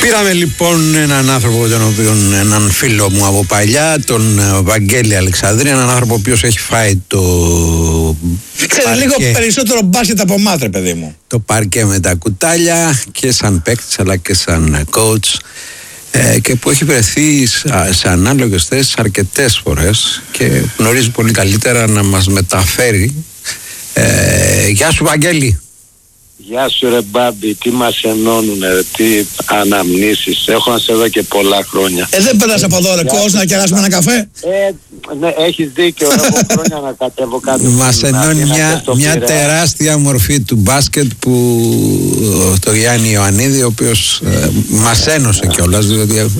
Πήραμε λοιπόν έναν άνθρωπο, έναν φίλο μου από παλιά, τον Βαγγέλη Αλεξανδρή, έναν άνθρωπο ο οποίος έχει φάει το Ξέρεις λίγο περισσότερο μπάσκετ από μάτρε, παιδί μου. Το παρκέ με τα κουτάλια και σαν παίκτης αλλά και σαν coach, και που έχει βρεθεί σε ανάλογες θέσεις αρκετές φορές και γνωρίζει πολύ καλύτερα να μας μεταφέρει. Γεια σου Βαγγέλη. Γεια σου ρε Μπάμπη, τι μας ενώνουνε, τι αναμνήσεις. Έχω να σε δω και πολλά χρόνια. Δεν περνάς από εδώ ρε Κώστα να κεράσουμε ένα καφέ? Ναι, έχεις δίκιο, έχω χρόνια να κατέβω κάτω. Μας ενώνει μια τεράστια μορφή του μπάσκετ που το Γιάννη Ιωαννίδη, ο οποίος μας ένωσε κιόλας, δηλαδή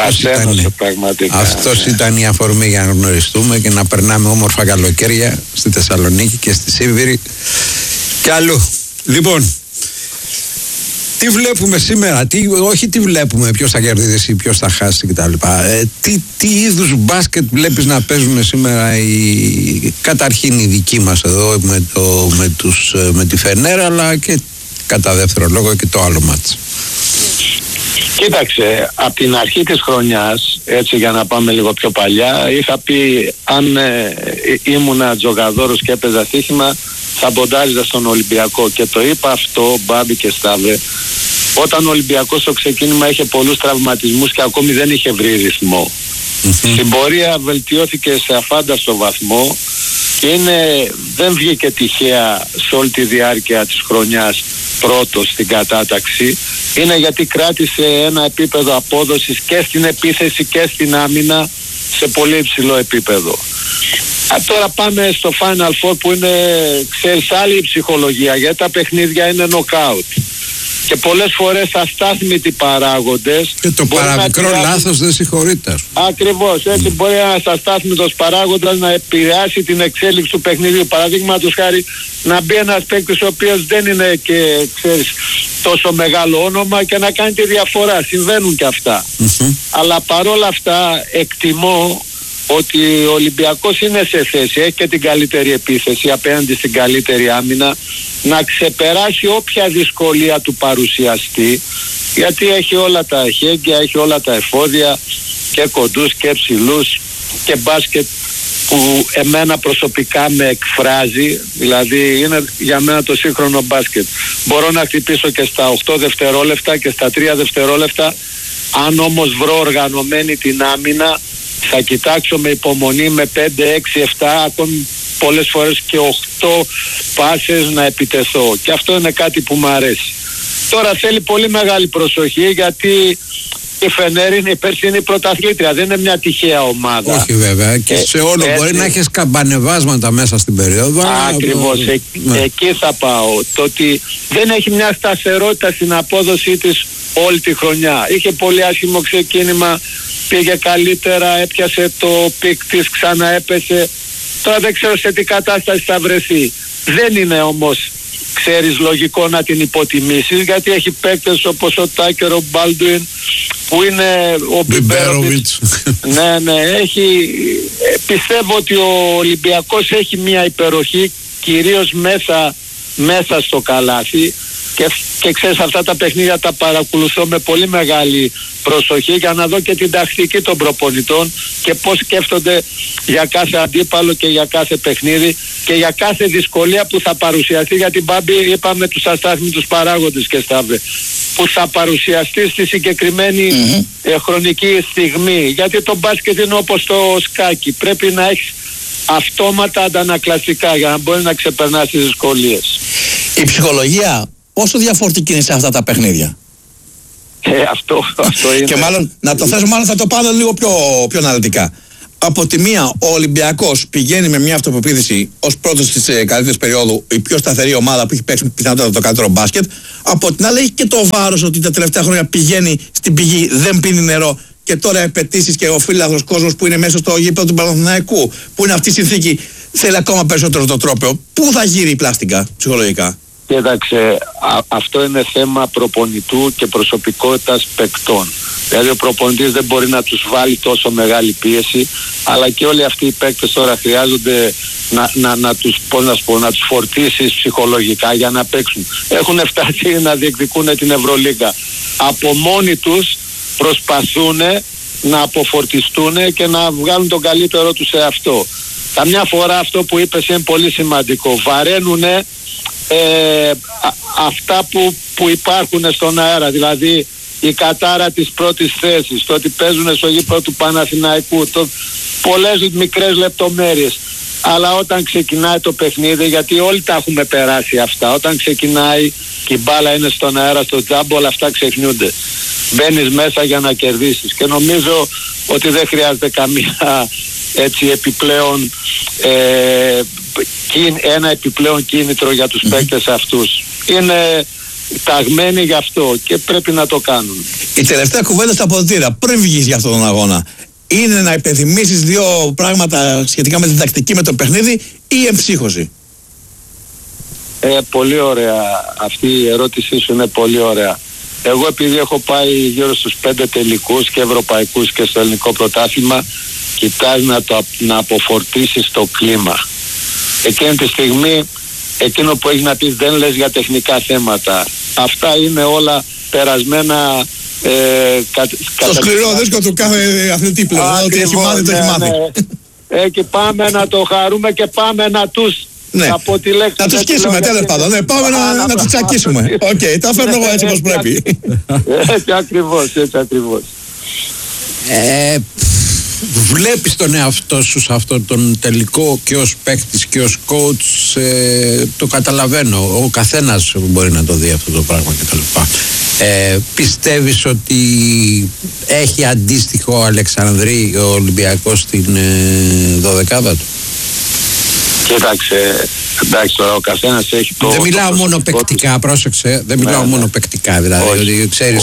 αυτός ήταν η αφορμή για να γνωριστούμε και να περνάμε όμορφα καλοκαίρια στη Θεσσαλονίκη και στη Σίβηρη και αλλού. Λοιπόν, τι βλέπουμε σήμερα, όχι τι βλέπουμε, ποιος θα κερδίσει, ποιος θα χάσει κτλ. Τι είδους μπάσκετ βλέπεις να παίζουν σήμερα καταρχήν οι δικοί μας εδώ με τη Φενέρα, αλλά και κατά δεύτερο λόγο και το άλλο μάτς? Κοίταξε, από την αρχή της χρονιάς, έτσι για να πάμε λίγο πιο παλιά, είχα πει αν ήμουνα τζογαδόρος και έπαιζα στοίχημα, θα ποντάριζα στον Ολυμπιακό, και το είπα αυτό, Μπάμπη και Σταύρε, όταν ο Ολυμπιακός στο ξεκίνημα είχε πολλούς τραυματισμούς και ακόμη δεν είχε βρει ρυθμό. Στην πορεία βελτιώθηκε σε αφάνταστο βαθμό και δεν βγήκε τυχαία σε όλη τη διάρκεια της χρονιάς πρώτος στην κατάταξη. Είναι γιατί κράτησε ένα επίπεδο απόδοσης και στην επίθεση και στην άμυνα σε πολύ υψηλό επίπεδο. Τώρα πάμε στο Final Four που είναι, ξέρεις, άλλη ψυχολογία, γιατί τα παιχνίδια είναι knockout και πολλές φορές αστάθμητοι παράγοντες. Και το παραμικρό λάθος δεν συγχωρείται. Ακριβώς, έτσι μπορεί ένας αστάθμητος παράγοντας να επηρεάσει την εξέλιξη του παιχνιδιού. Παραδείγματος χάρη να μπει ένας παίκτης ο οποίος δεν είναι και, ξέρεις, τόσο μεγάλο όνομα και να κάνει τη διαφορά. Συμβαίνουν και αυτά. Αλλά παρόλα αυτά εκτιμώ ότι ο Ολυμπιακός είναι σε θέση, έχει και την καλύτερη επίθεση απέναντι στην καλύτερη άμυνα, να ξεπεράσει όποια δυσκολία του παρουσιαστεί, γιατί έχει όλα τα εχέγγυα, έχει όλα τα εφόδια, και κοντούς και ψηλούς και μπάσκετ που εμένα προσωπικά με εκφράζει, δηλαδή είναι για μένα το σύγχρονο μπάσκετ. Μπορώ να χτυπήσω και στα 8 δευτερόλεπτα και στα 3 δευτερόλεπτα, αν όμως βρω οργανωμένη την άμυνα θα κοιτάξω με υπομονή με 5, 6, 7, ακόμη πολλές φορές και 8 πάσες να επιτεθώ, και αυτό είναι κάτι που μου αρέσει. Τώρα θέλει πολύ μεγάλη προσοχή, γιατί η Φενέρ είναι η περσινή πρωταθλήτρια, δεν είναι μια τυχαία ομάδα. Όχι βέβαια, και σε όλο έτσι, μπορεί να έχεις καμπανεβάσματα μέσα στην περίοδο. Ακριβώς, εκεί θα πάω. Το ότι δεν έχει μια σταθερότητα στην απόδοσή της όλη τη χρονιά. Είχε πολύ άσχημο ξεκίνημα, πήγε καλύτερα, έπιασε το πικ της, ξαναέπεσε. Τώρα δεν ξέρω σε τι κατάσταση θα βρεθεί. Δεν είναι όμως, ξέρεις, λογικό να την υποτιμήσεις, γιατί έχει παίκτες όπως ο Τάκερ, ο Μπάλντουιν, που είναι ο Μπιμπέροβιτς. Ναι, έχει. Πιστεύω ότι ο Ολυμπιακός έχει μια υπεροχή, κυρίως μέσα στο καλάθι, και ξέρεις, αυτά τα παιχνίδια τα παρακολουθώ με πολύ μεγάλη προσοχή για να δω και την τακτική των προπονητών και πώς σκέφτονται για κάθε αντίπαλο και για κάθε παιχνίδι και για κάθε δυσκολία που θα παρουσιαστεί, γιατί Μπάμπη είπαμε τους αστάθμιτους παράγοντες και Σταύρε, που θα παρουσιαστεί στη συγκεκριμένη χρονική στιγμή, γιατί το μπάσκετ είναι όπως το σκάκι, πρέπει να έχεις αυτόματα αντανακλαστικά για να μπορεί να ξεπερνάς τις δυσκολίες. Η ψυχολογία πόσο διαφορετική είναι σε αυτά τα παιχνίδια? Αυτό είναι. Και μάλλον, να το θέσω, μάλλον θα το πάω λίγο πιο αναλυτικά. Από τη μία, ο Ολυμπιακός πηγαίνει με μια αυτοπεποίθηση ως πρώτος της καλύτερης περίοδου, η πιο σταθερή ομάδα που έχει παίξει πιθανότατα το καλύτερο μπάσκετ. Από την άλλη, έχει και το βάρος ότι τα τελευταία χρόνια πηγαίνει στην πηγή, δεν πίνει νερό. Και τώρα απαιτήσεις και ο φύλαθρος κόσμος που είναι μέσα στο γήπεδο του Παναθηναϊκού, που είναι αυτή η συνθήκη, θέλει ακόμα περισσότερο το τρόπαιο. Πού θα γύρει η πλάστικα ψυχολογικά? Κοίταξε, αυτό είναι θέμα προπονητού και προσωπικότητας παικτών. Δηλαδή ο προπονητής δεν μπορεί να τους βάλει τόσο μεγάλη πίεση, αλλά και όλοι αυτοί οι παίκτες τώρα χρειάζονται να τους φορτίσεις ψυχολογικά για να παίξουν. Έχουν φτάσει να διεκδικούν την Ευρωλίγκα. Από μόνοι τους προσπαθούν να αποφορτιστούν και να βγάλουν τον καλύτερο τους σε αυτό. Καμιά φορά αυτό που είπες είναι πολύ σημαντικό. Βαραίνουν αυτά που υπάρχουν στον αέρα, δηλαδή η κατάρα της πρώτης θέσης, το ότι παίζουν στο γήπεδο του Παναθηναϊκού, πολλές μικρές λεπτομέρειες. Αλλά όταν ξεκινάει το παιχνίδι, γιατί όλοι τα έχουμε περάσει αυτά, όταν ξεκινάει και η μπάλα είναι στον αέρα, στο τζάμπο, όλα αυτά ξεχνιούνται. Μπαίνεις μέσα για να κερδίσεις και νομίζω ότι δεν χρειάζεται καμία έτσι επιπλέον ένα επιπλέον κίνητρο για τους παίκτες αυτούς. Είναι ταγμένοι γι' αυτό και πρέπει να το κάνουν. Η τελευταία κουβέντα στα αποδυτήρια πριν βγεις για αυτόν τον αγώνα είναι να υπενθυμίσεις δύο πράγματα σχετικά με την τακτική, με το παιχνίδι ή εμψύχωση? Πολύ ωραία. Αυτή η ερώτησή σου είναι πολύ ωραία. Εγώ επειδή έχω πάει γύρω στους 5 τελικούς και ευρωπαϊκούς και στο ελληνικό πρωτάθλημα, κοιτάς να αποφορτίσεις το κλίμα. Εκείνη τη στιγμή εκείνο που έχει να πεις δεν λες για τεχνικά θέματα. Αυτά είναι όλα περασμένα το σκληρό δίσκο του κάθε αθλητή πλέον. Ό,τι έχει μάθει το έχει μάθει. Και πάμε να το χαρούμε και πάμε να τους να τους σκίσουμε, τέλος πάντων. Ναι, πάμε να τους τσακίσουμε. Οκ, τα φέρνω εγώ έτσι όπως πρέπει. Έτσι ακριβώς, έτσι ακριβώς. Βλέπεις τον εαυτό σου σε αυτόν τον τελικό και ως παίκτης και ως coach, το καταλαβαίνω, ο καθένας μπορεί να το δει αυτό το πράγμα κτλ. Πιστεύεις ότι έχει αντίστοιχο Αλεξανδρή ο Ολυμπιακός στην 12η του? Κοίταξε, εντάξει τώρα ο καθένας έχει το... Δεν μιλάω μόνο παικτικά, πρόσεξε, δεν μιλάω μόνο παικτικά, δηλαδή, ότι ξέρεις...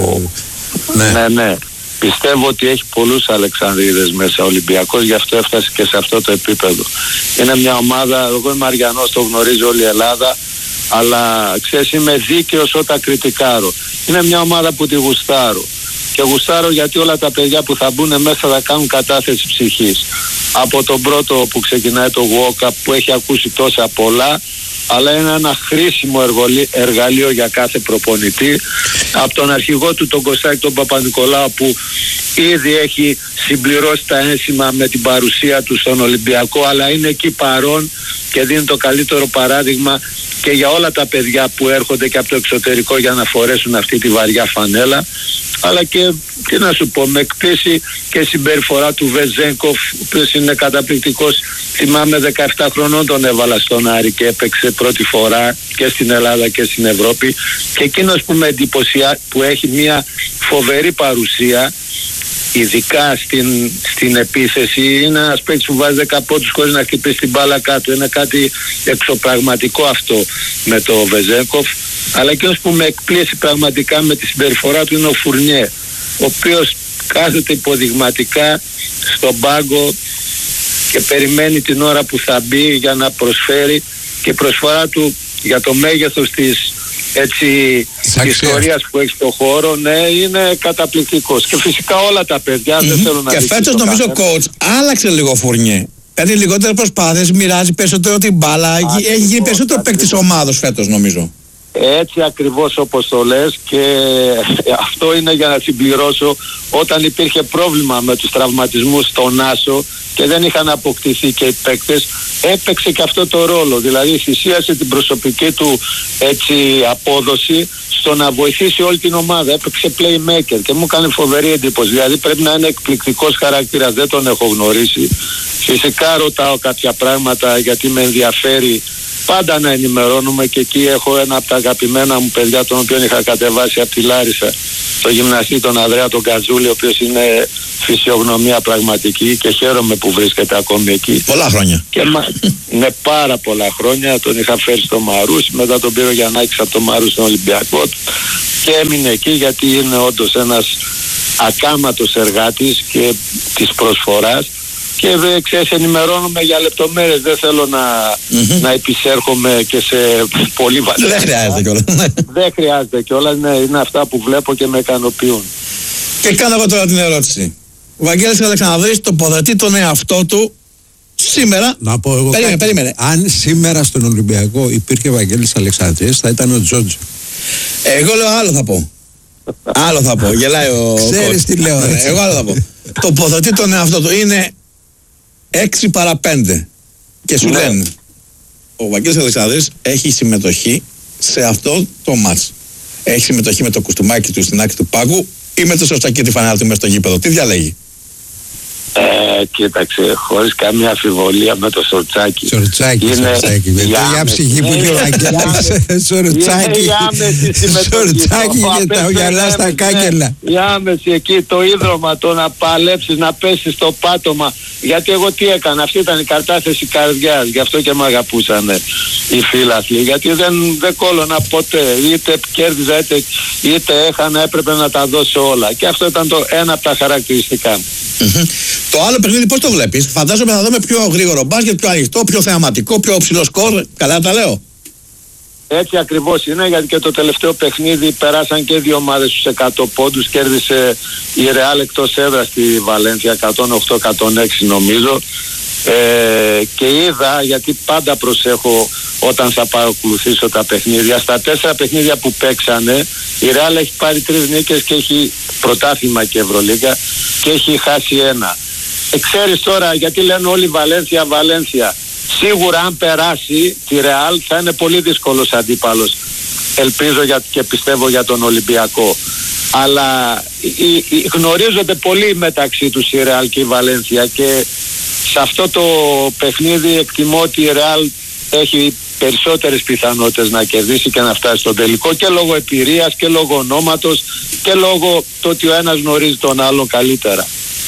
Ναι. Πιστεύω ότι έχει πολλούς Αλεξανδρίδες μέσα ο Ολυμπιακός, γι' αυτό έφτασε και σε αυτό το επίπεδο. Είναι μια ομάδα, εγώ είμαι Αριανός, το γνωρίζει όλη η Ελλάδα, αλλά ξέρεις είμαι δίκαιος όταν κριτικάρω. Είναι μια ομάδα που τη γουστάρω. Και γουστάρω γιατί όλα τα παιδιά που θα μπουν μέσα θα κάνουν κατάθεση ψυχής. Από τον πρώτο που ξεκινάει το walk-up που έχει ακούσει τόσα πολλά, αλλά είναι ένα χρήσιμο εργαλείο για κάθε προπονητή. Από τον αρχηγό του τον Κωστάκη τον Παπα-Νικολάου που ήδη έχει συμπληρώσει τα ένσημα με την παρουσία του στον Ολυμπιακό, αλλά είναι εκεί παρόν και δίνει το καλύτερο παράδειγμα και για όλα τα παιδιά που έρχονται και από το εξωτερικό για να φορέσουν αυτή τη βαριά φανέλα. Αλλά και τι να σου πω, με εκπλήσει και η συμπεριφορά του Βεζένκοφ, ο οποίος είναι καταπληκτικός. Θυμάμαι 17 χρονών τον έβαλα στον Άρη και έπαιξε πρώτη φορά και στην Ελλάδα και στην Ευρώπη. Και εκείνος που με εντυπωσιάζει, που έχει μια φοβερή παρουσία, ειδικά στην επίθεση, είναι ένας παίκτης που βάζει 10 πόντους χωρίς να χτυπήσει την μπάλα κάτω. Είναι κάτι εξωπραγματικό αυτό με το Βεζένκοφ. Αλλά εκείνος που με εκπλήσει πραγματικά με τη συμπεριφορά του είναι ο Φουρνιέ, ο οποίος κάθεται υποδειγματικά στον πάγκο και περιμένει την ώρα που θα μπει για να προσφέρει, και η προσφορά του για το μέγεθος της ιστορίας που έχει στο χώρο, ναι, είναι καταπληκτικός. Και φυσικά όλα τα παιδιά δεν θέλουν να και φέτος νομίζω coach άλλαξε λίγο ο Φουρνιέ. Κάνει λιγότερες προσπάθειες, μοιράζει περισσότερο την μπάλα, έχει γίνει περισσότερο παίκτης ομάδος φέτος νομίζω. Έτσι ακριβώς όπως το λες, και αυτό είναι για να συμπληρώσω, όταν υπήρχε πρόβλημα με τους τραυματισμούς στον Άσο και δεν είχαν αποκτηθεί και οι παίκτες, έπαιξε και αυτό το ρόλο, δηλαδή θυσίασε την προσωπική του απόδοση στο να βοηθήσει όλη την ομάδα, έπαιξε playmaker και μου έκανε φοβερή εντύπωση, δηλαδή πρέπει να είναι εκπληκτικός χαρακτήρας, δεν τον έχω γνωρίσει. Φυσικά ρωτάω κάποια πράγματα γιατί με ενδιαφέρει πάντα να ενημερώνουμε, και εκεί έχω ένα από τα αγαπημένα μου παιδιά, τον οποίο είχα κατεβάσει από τη Λάρισα, το γυμναστή τον Ανδρέα τον Κατζούλη, ο οποίος είναι φυσιογνωμία πραγματική και χαίρομαι που βρίσκεται ακόμη εκεί. Πολλά χρόνια. Ναι, πάρα πολλά χρόνια. Τον είχα φέρει στο Μαρούσι, μετά τον πήρε ο Γιαννάκης από το Μαρούσι στον Ολυμπιακό και έμεινε εκεί γιατί είναι όντως ένας ακάματος εργάτης και της προσφοράς. Και ξέρεις, ενημερώνουμε για λεπτομέρειες, δεν θέλω να επισέρχομαι και σε πολύ βαθιά. Δεν χρειάζεται κιόλας. Δεν χρειάζεται κιόλας, ναι, είναι αυτά που βλέπω και με ικανοποιούν. Και κάνω εγώ τώρα την ερώτηση. Ο Βαγγέλης Αλεξανδρής τοποθετεί τον εαυτό του σήμερα. Να πω εγώ περίμενε. Αν σήμερα στον Ολυμπιακό υπήρχε Βαγγέλης Αλεξανδρής, θα ήταν ο Τζότζο. Εγώ λέω άλλο θα πω. Άλλο θα πω, γελάει ο Ξέρεις τι λέω, έτσι. Εγώ άλλο θα πω. Τοποθετεί τον εαυτό του, είναι 6 παρά 5 και σου λένε ο Βαγγέλης Αλεξανδρής έχει συμμετοχή σε αυτό το μάτς. Έχει συμμετοχή με το κουστούμάκι του στην άκρη του πάγκου ή με το σωστάκι τη φανέλα του μέσα στο γήπεδο. Τι διαλέγει? Κοίταξε, χωρίς καμία αμφιβολία με το σορτσάκι. Σορτσάκι. Με μια ψυχή που λέει ο Αγγέλης. Σορτσάκι. Σορτσάκι και τα γυαλά στα κάκελα. Η άμεση εκεί, το ίδρωμα, το να παλέψεις, να πέσεις στο πάτωμα. Γιατί εγώ τι έκανα, αυτή ήταν η κατάθεση καρδιάς. Γι' αυτό και με αγαπούσαν οι φίλαθλοι. Γιατί δεν κόλωνα ποτέ. Είτε κέρδιζα είτε έχανα, έπρεπε να τα δώσω όλα. Και αυτό ήταν ένα από τα χαρακτηριστικά. Το άλλο παιχνίδι πώς το βλέπεις? Φαντάζομαι θα δούμε πιο γρήγορο μπάσκετ, πιο ανοιχτό, πιο θεαματικό, πιο ψηλό σκορ. Καλά τα λέω? Έτσι ακριβώς είναι, γιατί και το τελευταίο παιχνίδι περάσαν και δύο ομάδες στους 100 πόντους. Κέρδισε η Ρεάλ εκτός έδρας στη Βαλένθια 108-106 νομίζω. Και είδα, γιατί πάντα προσέχω όταν θα παρακολουθήσω τα παιχνίδια, στα 4 παιχνίδια που παίξανε η Ρεάλ έχει πάρει 3 νίκες και έχει πρωτάθλημα και Ευρωλίγκα και έχει χάσει 1. Ξέρεις τώρα, γιατί λένε όλοι Βαλένθια, σίγουρα αν περάσει τη Ρεάλ θα είναι πολύ δύσκολος αντίπαλος, ελπίζω και πιστεύω για τον Ολυμπιακό. Αλλά γνωρίζονται πολύ μεταξύ τους η Ρεάλ και η Βαλένθια και σε αυτό το παιχνίδι εκτιμώ ότι η Ρεάλ έχει περισσότερες πιθανότητες να κερδίσει και να φτάσει στο τελικό, και λόγω εμπειρίας και λόγω ονόματος και λόγω το ότι ο ένας γνωρίζει τον άλλον καλύτερα.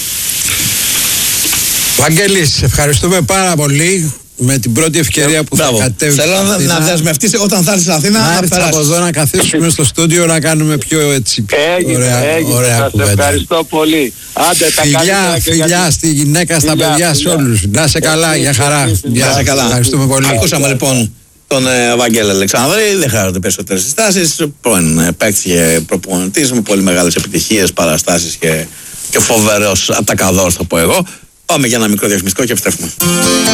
Βαγγέλης, ευχαριστούμε πάρα πολύ. Με την πρώτη ευκαιρία που θα κατέβει. Θέλω να δεσμευτείς όταν θα έρθεις στην Αθήνα. Να έρθεις από εδώ να καθίσουμε στο στούντιο να κάνουμε πιο έτσι. Ωραία σας κουβέντα. Ευχαριστώ πολύ. Άντε, φιλιά στη γυναίκα, στα παιδιά, σε όλους. Να είσαι καλά, για χαρά. Να καλά. Ευχαριστούμε πολύ. Ακούσαμε λοιπόν τον Βαγγέλη Αλεξανδρή, δεν χρειάζονται περισσότερες συστάσεις. Πρώην παίκτης και προπονητής με πολύ μεγάλες επιτυχίες, παραστάσεις και φοβερός ατακαδόρος, θα πω εγώ. Πάμε για ένα μικρό διαφημιστικό και επιστρέφουμε.